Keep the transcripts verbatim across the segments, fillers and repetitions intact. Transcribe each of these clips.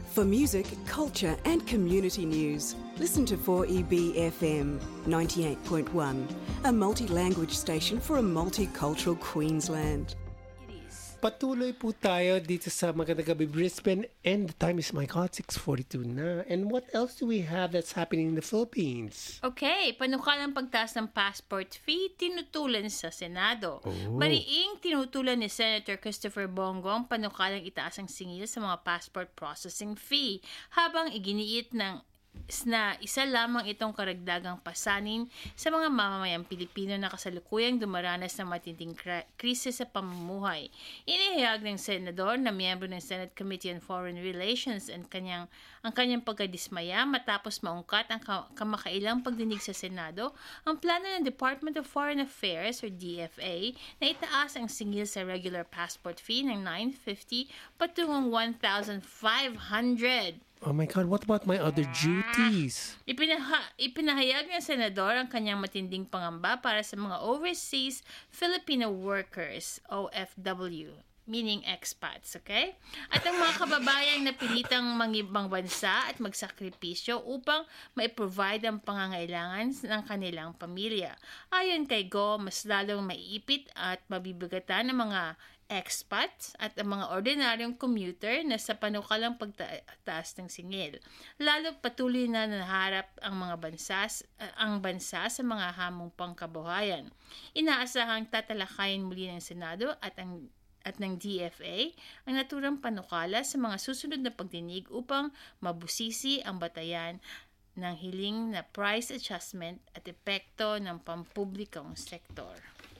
For music, culture and community news, listen to four E B F M ninety-eight point one, a multi-language station for a multicultural Queensland. Patuloy po tayo dito sa Magandang Gabi Brisbane, and the time is, my God, six forty-two na. And what else do we have that's happening in the Philippines? Okay, panukalang pagtaas ng passport fee tinutulan sa Senado. Oh. Mariing tinutulan ni Senator Christopher Bongo ang panukalang itaas ang singil sa mga passport processing fee, habang iginiit ng na isa lamang itong karagdagang pasanin sa mga mamamayang Pilipino na kasalukuyang dumaranas ng matinding krisis sa pamumuhay. Inihayag ng senador na miyembro ng Senate Committee on Foreign Relations ang kanyang, ang kanyang pagkadismaya matapos maungkat ang kamakailang pagdinig sa Senado ang plano ng Department of Foreign Affairs or D F A na itaas ang singil sa regular passport fee ng nine fifty patungong one thousand five hundred. Oh my God, what about my other duties? Ipinaha, ipinahayag ng senador ang kanyang matinding pangamba para sa mga overseas Filipino workers, O F W, meaning expats, okay? At ang mga kababayang napilitang mangibang bansa at magsakripisyo upang ma-provide ang pangangailangan ng kanilang pamilya. Ayon kay Go, mas lalong maiipit at mabibigatan ng mga expats at ang mga ordinaryong commuter na sa panukalang pagtaas ng singil. Lalo patuloy na naharap ang mga bansa, ang bansa sa mga hamong pangkabuhayan. Inaasahang tatalakayin muli ng Senado at ang at ng D F A ang naturang panukala sa mga susunod na pagdinig upang mabusisi ang batayan ng hiling na price adjustment at epekto ng pampublikong sektor.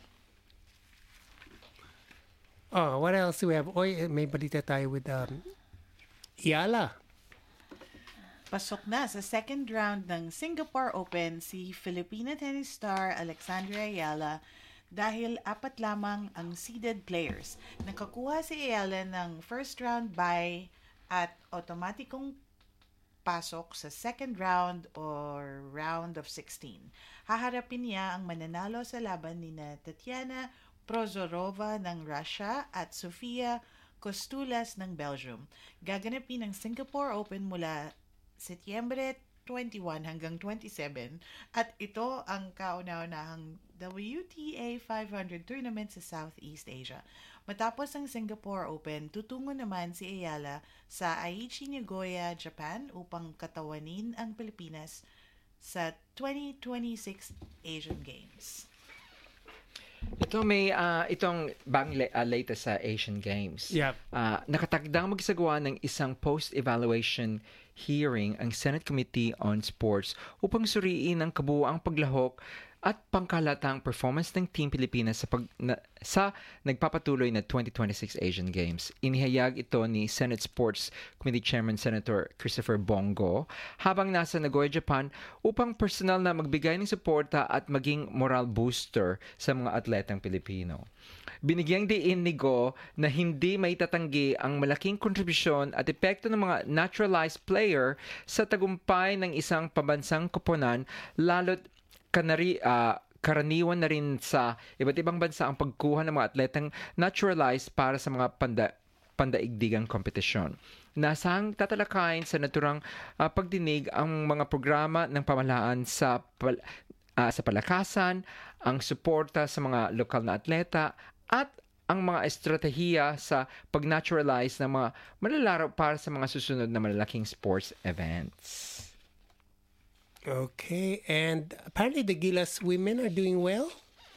Oh, what else do we have? Oy, may balita tayo with um, Yala. Pasok na sa second round ng Singapore Open si Filipina tennis star Alexandra Ayala dahil apat lamang ang seeded players. Nakakuha si Ayala ng first round bye at otomatikong pasok sa second round or round of sixteen. Haharapin niya ang mananalo sa laban ni na Tatiana Prozorova ng Russia at Sofia Kostulas ng Belgium. Gaganapin ang Singapore Open mula Setyembre twenty-one hanggang twenty-seven at ito ang kauna-unahang W T A five hundred tournament sa Southeast Asia. Matapos ang Singapore Open, tutungo naman si Ayala sa Aichi Nagoya, Japan upang katawanin ang Pilipinas sa twenty twenty-six Asian Games. Ito may uh, itong bang uh, latest sa Asian Games. Yep. Uh, nakatagdang magsagawa ng isang post-evaluation hearing ang Senate Committee on Sports upang suriin ang kabuuang paglahok at pangkalatang performance ng Team Pilipinas sa, pag, na, sa nagpapatuloy na twenty twenty-six Asian Games. Inihayag ito ni Senate Sports Committee Chairman Senator Christopher Bongo habang nasa Nagoya, Japan upang personal na magbigay ng suporta at maging moral booster sa mga atletang Pilipino. Binigyang diin ni Go na hindi may tatanggi ang malaking kontribusyon at epekto ng mga naturalized player sa tagumpay ng isang pambansang koponan, lalo't kanari, uh, karaniwan na rin sa iba't ibang bansa ang pagkuha ng mga atletang naturalized para sa mga panda, pandaigdigang kompetisyon. Nasang tatalakayin sa naturang uh, pagdinig ang mga programa ng pamahalaan sa, pal, uh, sa palakasan, ang suporta sa mga lokal na atleta, at ang mga estratehiya sa pag-naturalize ng mga malalaro para sa mga susunod na malalaking sports events. Okay, and apparently the Gilas women are doing well.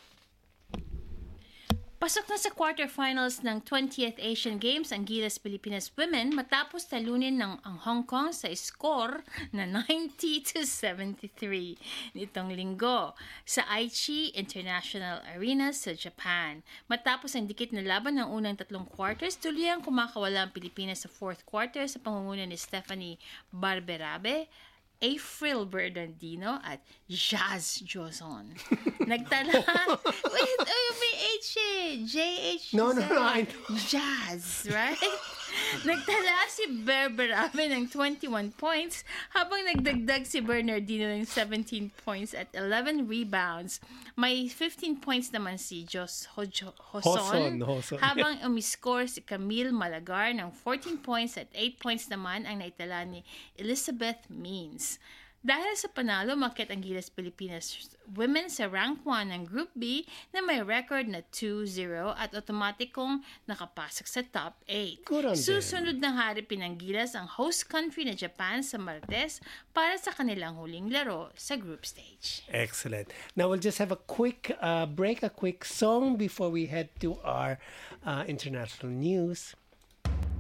Pasok na sa quarterfinals ng twentieth Asian Games ang Gilas Pilipinas Women matapos talunin ng ang Hong Kong sa score na ninety to seventy-three nitong linggo sa Aichi International Arena sa Japan. Matapos ang dikit na laban ng unang tatlong quarters, tuluyang kumakawala ang Pilipinas sa fourth quarter sa pangunguna ni Stephanie Barberabe, April Bernardino at Jazz Joson. Nagtala. Wait, oh, may H eh. J H. No, no, no. I know. Jazz, right? Nagtala si Ber Berame ng twenty-one points habang nagdagdag si Bernardino ng seventeen points at eleven rebounds. May fifteen points naman si Jos Hojo- Hoson, Hoson, Hoson. habang umiscore si Camille Malagar ng fourteen points at eight points naman ang naitala ni Elizabeth Means. Dahil sa panalo, umakyat ang Gilas Pilipinas Women sa rank one ng Group B na may record na two zero at otomatikong nakapasok sa top eight. Good on them. Susunod na haripin ng Gilas ang host country na Japan sa Martes para sa kanilang huling laro sa group stage. Excellent. Now we'll just have a quick uh, break, a quick song before we head to our uh, international news.